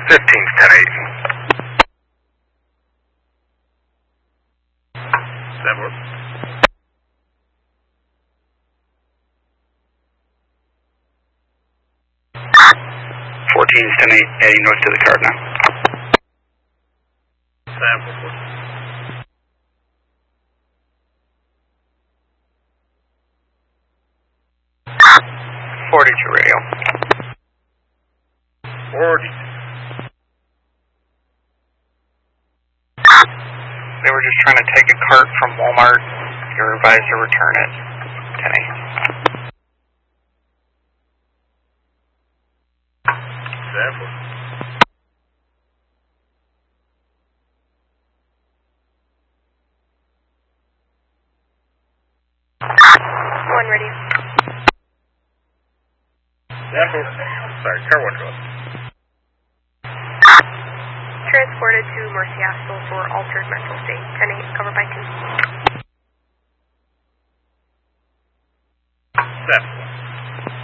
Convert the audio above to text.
15's 10-8. 14's 10-8, heading north to the card now. Sample 42 radio. 40. They were just trying to take a cart from Walmart. You're advised to return it. 10-8. Sample. One ready. Sample. Sorry, car 1 go. Transported to Mercy Hospital for altered mental state. 10-8, covered by 2. Sample.